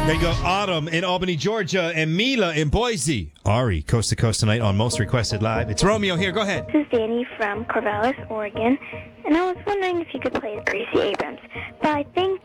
There you go. Autumn in Albany, Georgia, and Mila in Boise. Ari, coast to coast tonight on Most Requested Live. It's Romeo here. Go ahead. This is Danny from Corvallis, Oregon, and I was wondering if you could play Gracie Abrams. But I think